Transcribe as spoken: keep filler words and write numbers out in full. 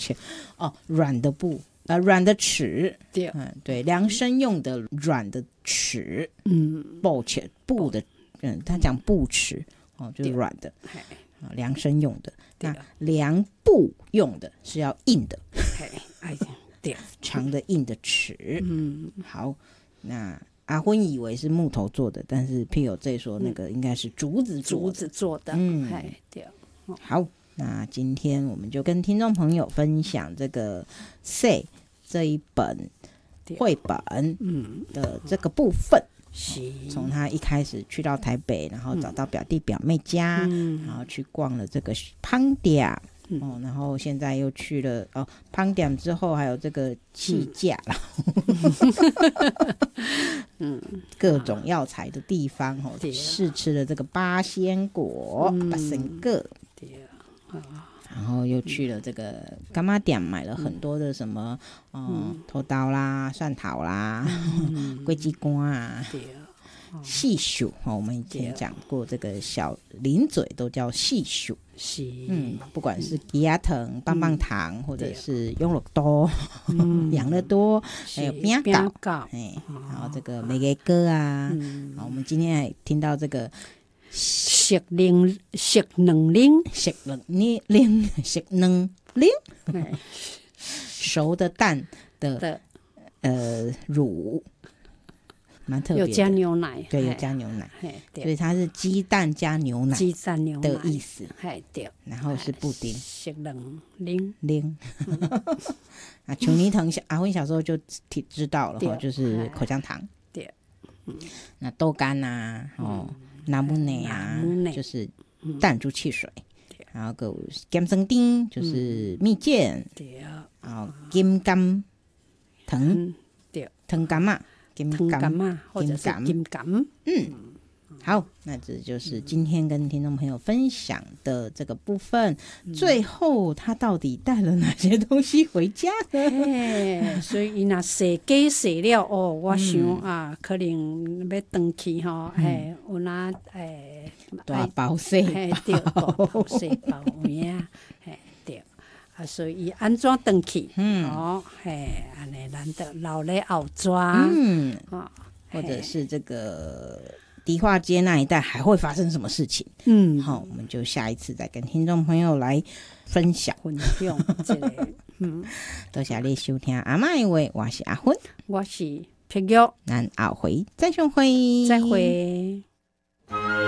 歉哦，软的布。呃，软的尺， 对， 嗯，对，量身用的软的尺， 嗯， 抱歉，布的，嗯，他讲布尺，哦，就是软的，啊，量身用的。那量布用的是要硬的， 哎，对， 长的硬的尺。 嗯， 好，那阿昏以为是木头做的，但是 P O J 说那个应该是竹子做的， 竹子做的， 嗯， 哎，对， 好。那今天我们就跟听众朋友分享这个 Say 这一本绘本的这个部分，从、嗯、他一开始去到台北，然后找到表弟表妹家，嗯、然后去逛了这个胖店、嗯哦，然后现在又去了哦胖店之后还有这个气架啦，嗯，各种药材的地方哦，试吃了这个八仙果、嗯、八仙果。然后又去了这个柑仔店，买了很多的什么，嗯，嗯头刀啦、蒜头啦、龟鸡瓜啊、细薯、哦、我们以前讲过，这个小零嘴都叫细薯，嗯，不管是鸡鸭藤、棒棒糖，或者是永乐多、嗯、养乐多，还有饼糕，哎，然后这个梅给哥啊，嗯、好，我们今天还听到这个。 熟能熟能零熟能零熟能零熟的蛋的, 的呃乳，蛮特别的， 有加牛奶， 对，有加牛奶，所以它是鸡蛋加牛奶， 鸡蛋牛奶的意思， 对， 然后是布丁， 熟能零零。啊，琼尼藤阿昏小时候就知道了，就是口香糖， 对， 嗯、那豆干啊，哦。嗯拿木内啊，就是弹珠汽水，嗯、然后个金生丁就是蜜饯，嗯、然后金柑藤，对，藤柑嘛，金柑嘛，或者是金柑， 嗯。好，那这就是今天跟听众朋友分享的这个部分。嗯、最后，他到底带了哪些东西回家呢？所以那洗鸡洗了哦，我想、嗯、啊，可能要回去哈，哎、嗯，有那哎大包小包， 大包小包呀，哎对，啊，所以安怎回去？嗯，哦，嘿，安尼咱得留咧后抓， 嗯，啊，或者是这个。迪化街那一带还会发生什么事情？嗯，好，我们就下一次再跟听众朋友来分享。 分享这个， 嗯，多谢你收听阿嬷的话，我是阿昏， 我是皮玉， 咱后回再相会， 再会。